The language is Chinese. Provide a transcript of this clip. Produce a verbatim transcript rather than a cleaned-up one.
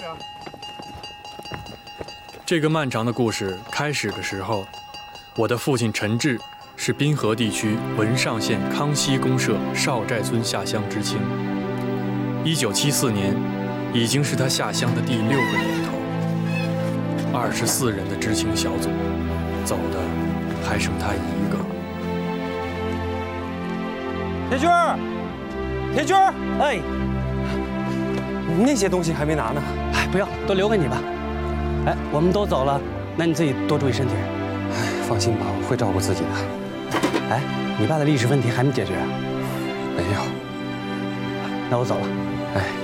这个漫长的故事开始的时候，我的父亲陈志是滨河地区文上县康熙公社少寨村下乡知青。一九七四年，已经是他下乡的第六个年头。二十四人的知青小组，走的还剩他一个。 铁军儿，铁军儿，哎，那些东西还没拿呢。 哎，不要，都留给你吧。哎，我们都走了，那你自己多注意身体。 哎，放心吧，我会照顾自己的。 哎，你爸的历史问题还没解决啊？ 没有。 那我走了。 哎。